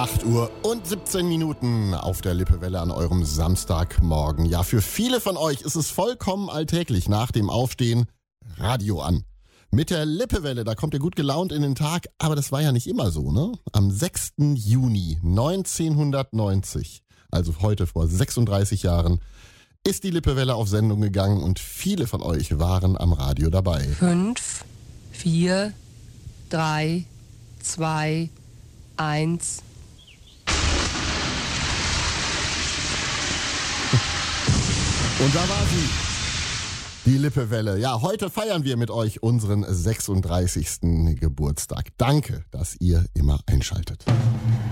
8 Uhr und 17 Minuten auf der Lippewelle an eurem Samstagmorgen. Ja, für viele von euch ist es vollkommen alltäglich, nach dem Aufstehen Radio an. Mit der Lippewelle, da kommt ihr gut gelaunt in den Tag, aber das war ja nicht immer so, ne? Am 6. Juni 1990, also heute vor 36 Jahren, ist die Lippewelle auf Sendung gegangen und viele von euch waren am Radio dabei. 5, 4, 3, 2, 1. Und da war sie, die Lippewelle. Ja, heute feiern wir mit euch unseren 36. Geburtstag. Danke, dass ihr immer einschaltet.